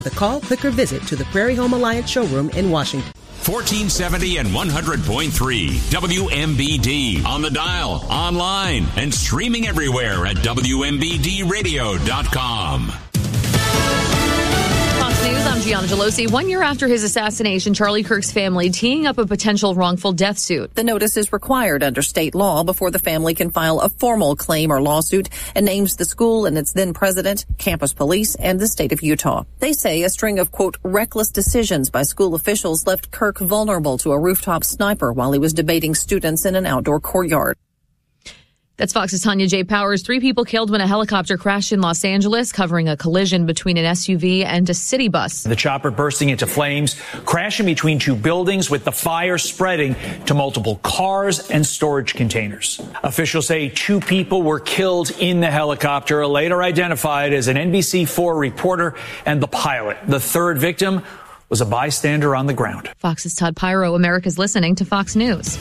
The call, click, or visit to the Prairie Home Alliance showroom in Washington. 1470 and 100.3 WMBD on the dial, online, and streaming everywhere at WMBDradio.com. Fox News, I'm Gianna Gelosi. 1 year after his assassination, Charlie Kirk's family teeing up a potential wrongful death suit. The notice is required under state law before the family can file a formal claim or lawsuit and names the school and its then president, campus police, and the state of Utah. They say a string of, quote, reckless decisions by school officials left Kirk vulnerable to a rooftop sniper while he was debating students in an outdoor courtyard. That's Fox's Tanya J. Powers. 3 people killed when a helicopter crashed in Los Angeles, covering a collision between an SUV and a city bus. The chopper bursting into flames, crashing between 2 buildings with the fire spreading to multiple cars and storage containers. Officials say 2 people were killed in the helicopter, later identified as an NBC4 reporter and the pilot. The 3rd victim was a bystander on the ground. Fox's Todd Pyro. America's listening to Fox News.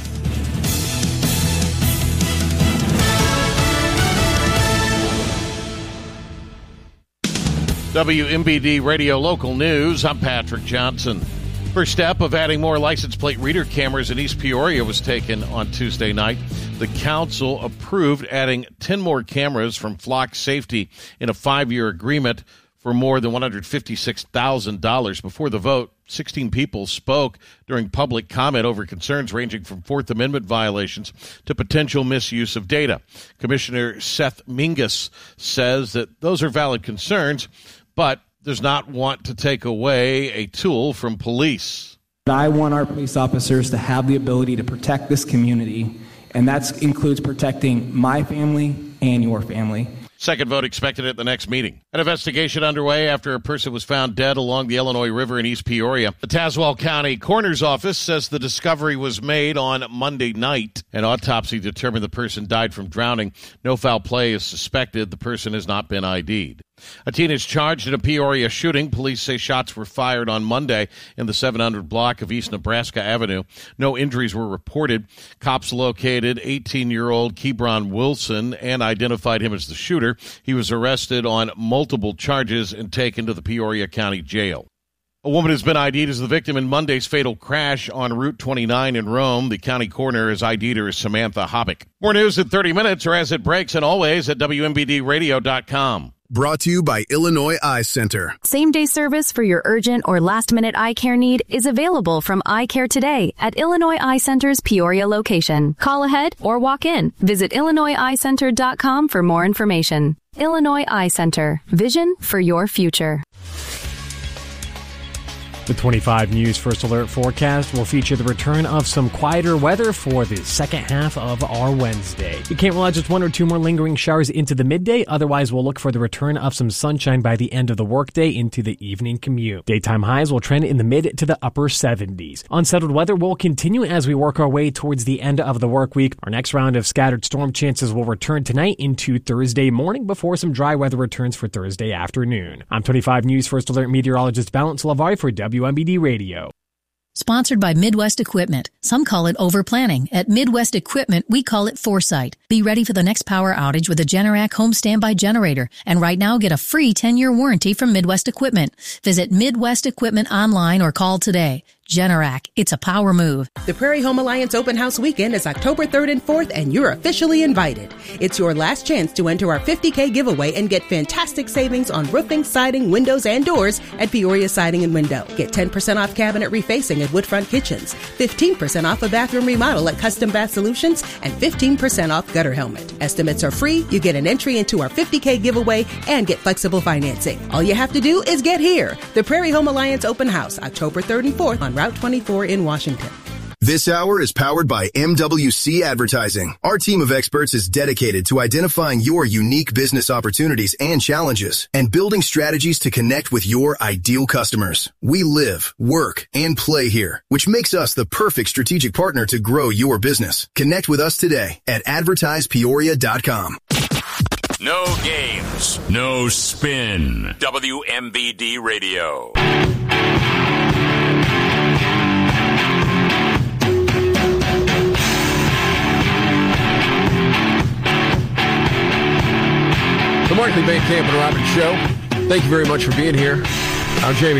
WMBD Radio Local News, I'm Patrick Johnson. First step of adding more license plate reader cameras in East Peoria was taken on Tuesday night. The council approved adding 10 more cameras from Flock Safety in a 5-year agreement for more than $156,000. Before the vote, 16 people spoke during public comment over concerns ranging from Fourth Amendment violations to potential misuse of data. Commissioner Seth Mingus says that those are valid concerns, but does not want to take away a tool from police. I want our police officers to have the ability to protect this community, and that includes protecting my family and your family. Second vote expected at the next meeting. An investigation underway after a person was found dead along the Illinois River in East Peoria. The Tazewell County Coroner's Office says the discovery was made on Monday night. An autopsy determined the person died from drowning. No foul play is suspected. The person has not been ID'd. A teen is charged in a Peoria shooting. Police say shots were fired on Monday in the 700 block of East Nebraska Avenue. No injuries were reported. Cops located 18-year-old Kebron Wilson and identified him as the shooter. He was arrested on multiple charges and taken to the Peoria County Jail. A woman has been ID'd as the victim in Monday's fatal crash on Route 29 in Rome. The county coroner has ID'd her as Samantha Hobbick. More news in 30 minutes or as it breaks, and always at WMBDradio.com. Brought to you by Illinois Eye Center. Same-day service for your urgent or last-minute eye care need is available from Eye Care Today at Illinois Eye Center's Peoria location. Call ahead or walk in. Visit IllinoisEyeCenter.com for more information. Illinois Eye Center. Vision for your future. The 25 News First Alert forecast will feature the return of some quieter weather for the second half of our Wednesday. You can't rule out just 1 or 2 more lingering showers into the midday. Otherwise, we'll look for the return of some sunshine by the end of the workday into the evening commute. Daytime highs will trend in the mid to the upper 70s. Unsettled weather will continue as we work our way towards the end of the work week. Our next round of scattered storm chances will return tonight into Thursday morning before some dry weather returns for Thursday afternoon. I'm 25 News First Alert meteorologist Balance Lavari for WMBD Radio. Sponsored by Midwest Equipment. Some call it over-planning. At Midwest Equipment, we call it foresight. Be ready for the next power outage with a Generac home standby generator. And right now, get a free 10-year warranty from Midwest Equipment. Visit Midwest Equipment online or call today. Generac, it's a power move. The Prairie Home Alliance Open House Weekend is October 3rd and 4th, and you're officially invited. It's your last chance to enter our $50K giveaway and get fantastic savings on roofing, siding, windows, and doors at Peoria Siding and Window. Get 10% off cabinet refacing at Woodfront Kitchens, 15% off a bathroom remodel at Custom Bath Solutions, and 15% off gutter helmet. Estimates are free. You get an entry into our $50K giveaway and get flexible financing. All you have to do is get here. The Prairie Home Alliance Open House, October 3rd and 4th on Route 24 in Washington. This hour is powered by MWC Advertising. Our team of experts is dedicated to identifying your unique business opportunities and challenges and building strategies to connect with your ideal customers. We live, work, and play here, which makes us the perfect strategic partner to grow your business. Connect with us today at advertisepeoria.com. No games, no spin. WMBD Radio. The Markley Van Camp and Robbins Show. Thank you very much for being here. I'm Jamie